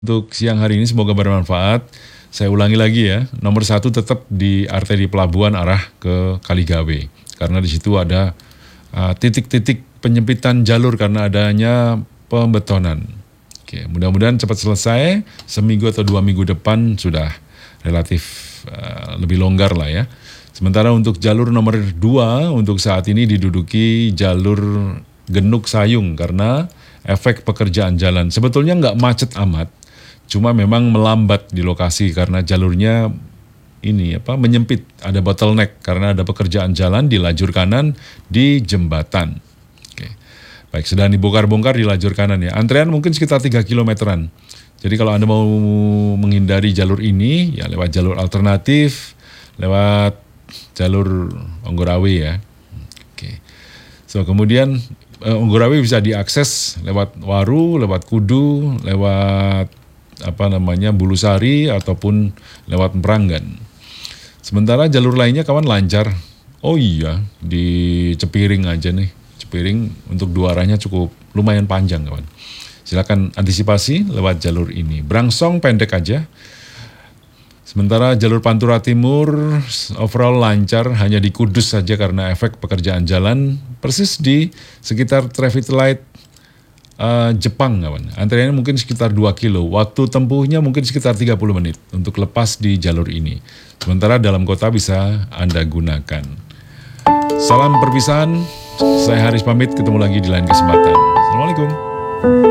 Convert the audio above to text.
Untuk siang hari ini semoga bermanfaat. Saya ulangi lagi ya, nomor 1 tetap di arteri pelabuhan arah ke Kaligawe. Karena di situ ada titik-titik penyempitan jalur karena adanya pembetonan. Oke, mudah-mudahan cepat selesai, seminggu atau 2 minggu depan sudah relatif lebih longgar lah ya. Sementara untuk jalur nomor 2 untuk saat ini diduduki jalur Genuk Sayung karena efek pekerjaan jalan. Sebetulnya nggak macet amat, cuma memang melambat di lokasi karena jalurnya menyempit, ada bottleneck karena ada pekerjaan jalan di lajur kanan di jembatan. Oke. Baik, sedang dibongkar-bongkar di lajur kanan ya. Antrean mungkin sekitar 3 kilometeran. Jadi kalau Anda mau menghindari jalur ini, ya lewat jalur alternatif, lewat jalur Onggorawe ya. Oke. So, kemudian Onggorawe bisa diakses lewat Waru, lewat Kudu, lewat Bulusari ataupun lewat Meranggan. Sementara jalur lainnya kawan lancar. Oh iya, di Cepiring aja nih. Cepiring untuk 2 arahnya cukup lumayan panjang kawan. Silakan antisipasi lewat jalur ini. Brangsong pendek aja. Sementara jalur Pantura Timur overall lancar, hanya di Kudus saja karena efek pekerjaan jalan persis di sekitar traffic light Jepang kawan. Antriannya mungkin sekitar 2 kilo, waktu tempuhnya mungkin sekitar 30 menit untuk lepas di jalur ini. Sementara dalam kota bisa Anda gunakan. Salam perpisahan, saya Haris pamit, ketemu lagi di lain kesempatan. Assalamualaikum.